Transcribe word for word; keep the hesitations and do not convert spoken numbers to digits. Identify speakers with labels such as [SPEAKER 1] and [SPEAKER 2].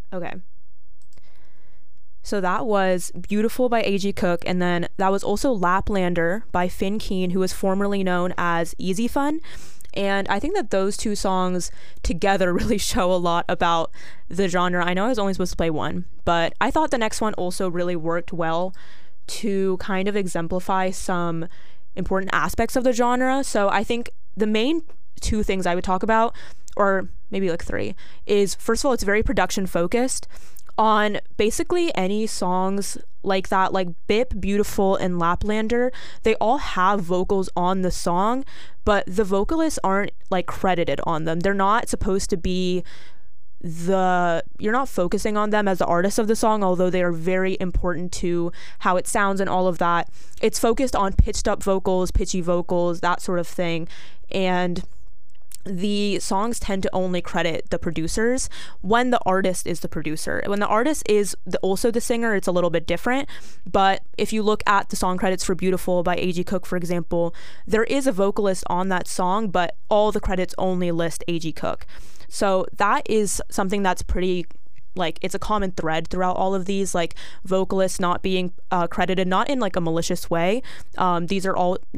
[SPEAKER 1] Okay. So that was Beautiful by A G Cook, and then that was also Laplander by Finn Keen, who was formerly known as Easy Fun. And I think that those two songs together really show a lot about the genre. I know I was only supposed to play one, but I thought the next one also really worked well to kind of exemplify some important aspects of the genre. So I think the main two things I would talk about, or maybe like three, is first of all, it's very production focused on basically any songs like that, like Bip, Beautiful, and Laplander. They all have vocals on the song, but the vocalists aren't like credited on them. They're not supposed to be the you're not focusing on them as the artist of the song, although they are very important to how it sounds and all of that. It's focused on pitched up vocals, pitchy vocals, that sort of thing. And the songs tend to only credit the producers when the artist is the producer. When the artist is the, also the singer, it's a little bit different. But if you look at the song credits for Beautiful by A G Cook, for example, there is a vocalist on that song, but all the credits only list A G Cook. So that is something that's pretty, like, it's a common thread throughout all of these, like vocalists not being uh, credited, not in like a malicious way. Um, these are all